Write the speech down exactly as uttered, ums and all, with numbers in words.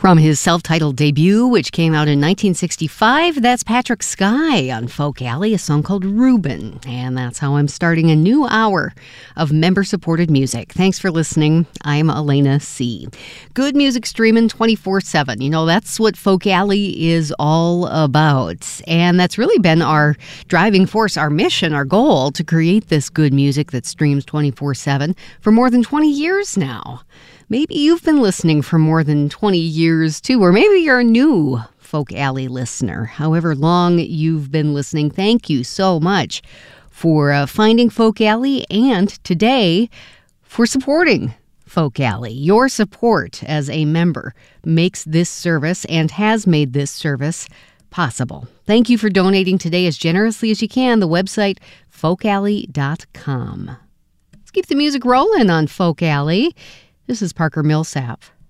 From his self-titled debut, which came out in nineteen sixty-five, that's Patrick Sky on Folk Alley, a song called Reuben. And that's how I'm starting a new hour of member-supported music. Thanks for listening. I'm Elena C. Good music streaming twenty-four seven. You know, that's what Folk Alley is all about. And that's really been our driving force, our mission, our goal to create this good music that streams twenty-four seven for more than twenty years now. Maybe you've been listening for more than twenty years, too, or maybe you're a new Folk Alley listener. However long you've been listening, thank you so much for uh, finding Folk Alley and today for supporting Folk Alley. Your support as a member makes this service and has made this service possible. Thank you for donating today as generously as you can. The website, folk alley dot com. Let's keep the music rolling on Folk Alley. This is Parker Millsap.